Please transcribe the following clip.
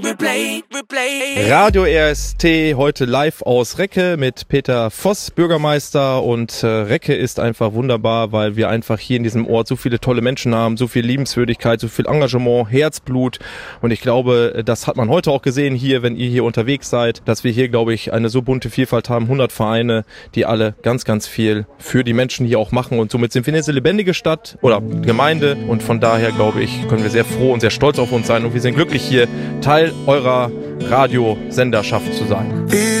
Radio RST heute live aus Recke mit Peter Voss, Bürgermeister. Und Recke ist einfach wunderbar, weil wir einfach hier in diesem Ort so viele tolle Menschen haben, so viel Liebenswürdigkeit, so viel Engagement, Herzblut. Und ich glaube, das hat man heute auch gesehen hier, wenn ihr hier unterwegs seid, dass wir hier, glaube ich, eine so bunte Vielfalt haben, 100 Vereine, die alle ganz, ganz viel für die Menschen hier auch machen. Und somit sind wir eine sehr lebendige Stadt oder Gemeinde. Und von daher, glaube ich, können wir sehr froh und sehr stolz auf uns sein. Und wir sind glücklich, hier Teil eurer Radiosenderschaft zu sein.